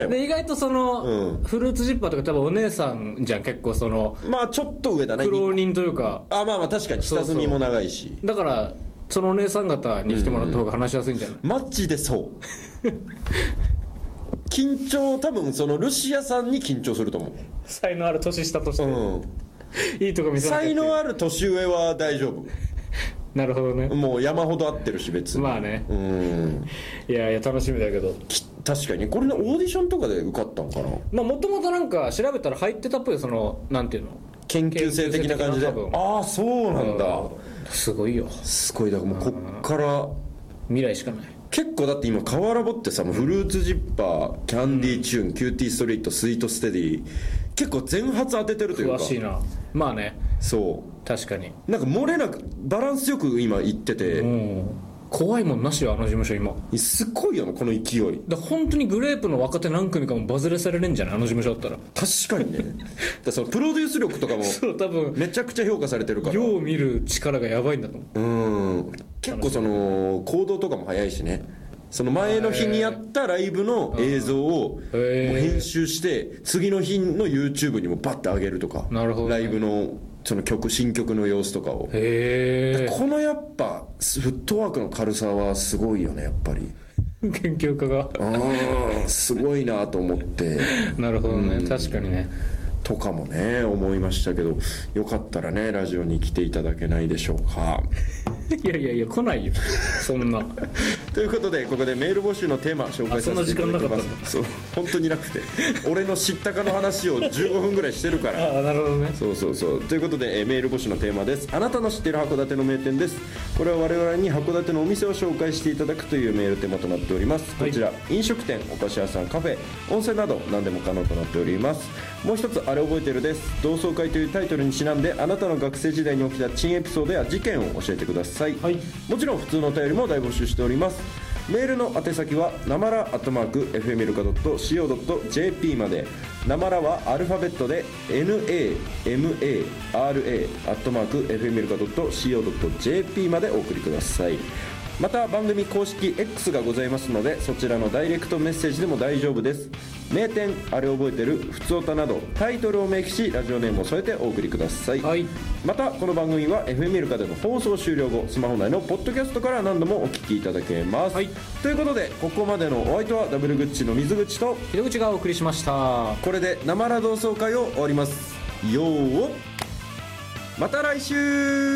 で意外とその、フルーツジッパーとか多分お姉さんじゃん、結構そのまあちょっと上だね、 苦労人というか。 まあまあ確かに下積みも長いし。 だからそのお姉さん方に来てもらった方が話しやすいんじゃない？ マジでそう緊張、多分そのルシアさんに緊張すると思う。 才能ある年下として、いいとこ見せなきゃっていう。 才能ある年上は大丈夫。 なるほどね。 もう山ほど合ってるし別に。 まあね。いやいや楽しみだけど。 確かにこれのオーディションとかで受かったんかな。 まあもともとなんか調べたら入ってたっぽい、そのなんていうの、 研究生的な感じで。ああそうなんだ。 すごいよ。 すごい。だからもうこっから未来しかない。 結構だって今カワラボってさ、もうフルーツジッパー、キャンディーチューン、キューティーストリート、スイートステディ、結構全発当ててるというか。 詳しいな。まあね。 そう確かに。 なんか漏れなくバランスよく今いってて、 怖いもんなしよ、あの事務所今。 すごいよなこの勢い。 だ本当にグレープの若手何組かもバズれされるんじゃない、あの事務所だったら。 確かにねだそのプロデュース力とかもそう多分めちゃくちゃ評価されてるから、 よう見る力がやばいんだと思う。 結構その行動とかも早いしね。その前の日にやったライブの映像をもう編集して次の日の YouTube にもバッて上げるとか。 なるほどね。 ライブのその新曲の様子とかを。このやっぱフットワークの軽さはすごいよねやっぱり。 研究家がすごいなと思ってなるほどね、確かにね。 とかもね思いましたけど、よかったらねラジオに来ていただけないでしょうか。 いやいやいや来ないよそんなということでここでメール募集のテーマ紹介させていただきます。そう本当になくて俺の知ったかの話を15分ぐらいしてるからなるほどね。 そうということで、メール募集のテーマです。あなたの知ってる函館の名店です。これは我々に函館のお店を紹介していただくというメールテーマとなっております。こちら、飲食店、お菓子屋さん、カフェ、温泉など何でも可能となっております。もう一つあれ覚えてるです。同窓会というタイトルにちなんであなたの学生時代に起きた珍エピソードや事件を教えてください。もちろん普通のお便りも大募集しております。メールの宛先はなまら@fmilka.co.jp まで。なまらはアルファベットで namara@fmilka.co.jp までお送りください。また番組公式 X がございますので、そちらのダイレクトメッセージでも大丈夫です。名店、あれ覚えてる、ふつおたなどタイトルを明記しラジオネームを添えてお送りください。またこの番組は FM ミルカでの放送終了後、スマホ内のポッドキャストから何度もお聞きいただけます。ということでここまでのお相手はダブルグッチの水口と秀口がお送りしました。 これでなまら同窓会を終わります。よー、また来週。